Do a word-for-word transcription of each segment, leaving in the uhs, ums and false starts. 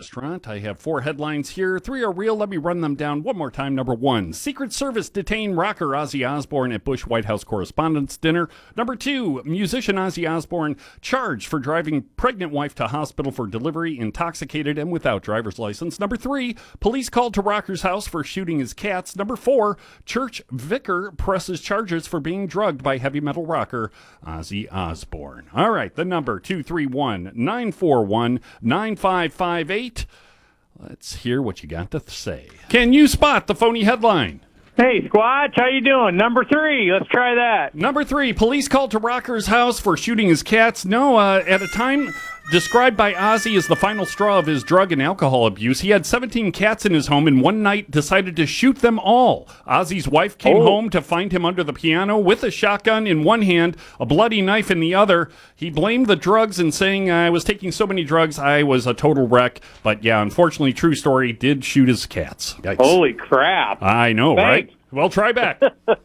Restaurant. I have four headlines here. Three are real. Let me run them down one more time. Number one, Secret Service detained rocker Ozzy Osbourne at Bush White House Correspondents' Dinner. Number two, musician Ozzy Osbourne charged for driving pregnant wife to hospital for delivery, intoxicated and without driver's license. Number three, police called to rocker's house for shooting his cats. Number four, church vicar presses charges for being drugged by heavy metal rocker Ozzy Osbourne. All right, the number two three one, nine four one, nine five five eight. Let's hear what you got to say. Can you spot the phony headline? Hey, Squatch, how you doing? Number three, let's try that. Number three, police called to rocker's house for shooting his cats. No, uh, at a time described by Ozzy as the final straw of his drug and alcohol abuse, he had seventeen cats in his home and one night decided to shoot them all. Ozzy's wife came Oh. home to find him under the piano with a shotgun in one hand, a bloody knife in the other. He blamed the drugs and saying, I was taking so many drugs, I was a total wreck. But yeah, unfortunately, true story, did shoot his cats. Yikes. Holy crap. I know, Thanks. right? Well, try back.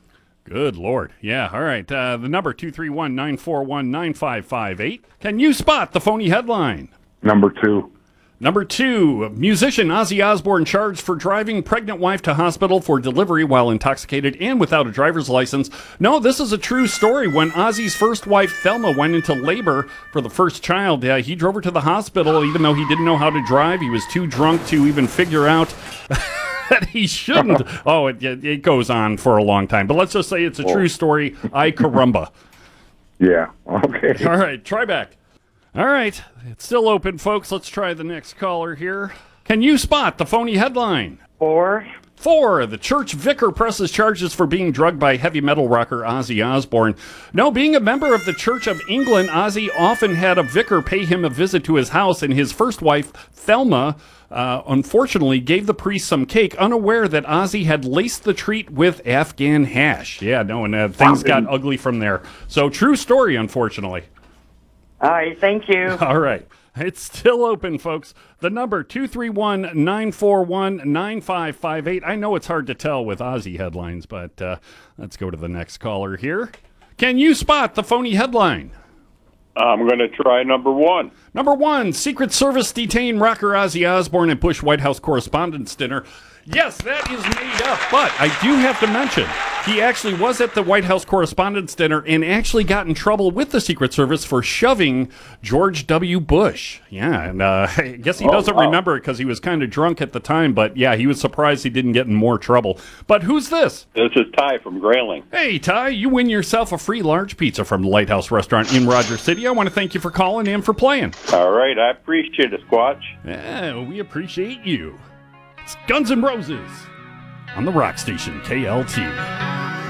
Good Lord. Yeah, all right. Uh, the number two three one, nine four one, nine five five eight. Can you spot the phony headline? Number two. Number two, musician Ozzy Osbourne charged for driving pregnant wife to hospital for delivery while intoxicated and without a driver's license. No, this is a true story. When Ozzy's first wife, Thelma, went into labor for the first child, uh, he drove her to the hospital even though he didn't know how to drive. He was too drunk to even figure out that he shouldn't. Oh, it, it goes on for a long time. But let's just say it's a true story. Ay caramba. Yeah, okay. All right, try back. All right, it's still open, folks. Let's try the next caller here. Can you spot the phony headline? Four. Four, the church vicar presses charges for being drugged by heavy metal rocker Ozzy Osbourne. No, being a member of the Church of England, Ozzy often had a vicar pay him a visit to his house, and his first wife, Thelma, uh, unfortunately gave the priest some cake, unaware that Ozzy had laced the treat with Afghan hash. Yeah, no, and uh, things got ugly from there. So, true story, unfortunately. All right, thank you. All right. It's still open, folks. The number two three one, nine four one, nine five five eight. I know it's hard to tell with Ozzy headlines, but uh, let's go to the next caller here. Can you spot the phony headline? I'm going to try number one. Number one, Secret Service detained rocker Ozzy Osbourne at Bush White House Correspondents' Dinner. Yes, that is made up, but I do have to mention, he actually was at the White House Correspondents' Dinner and actually got in trouble with the Secret Service for shoving George W. Bush. Yeah, and uh, I guess he doesn't Oh, wow. remember it because he was kind of drunk at the time, but yeah, he was surprised he didn't get in more trouble. But who's this? This is Ty from Grayling. Hey, Ty, you win yourself a free large pizza from the Lighthouse Restaurant in Rogers City. I want to thank you for calling and for playing. All right, I appreciate it, Squatch. Yeah, we appreciate you. It's Guns N' Roses on the rock station K L T.